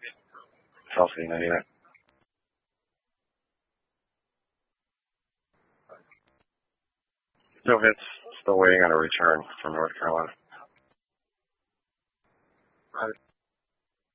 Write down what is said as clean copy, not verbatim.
Chelsea, 99. No hits. Still waiting on a return from North Carolina.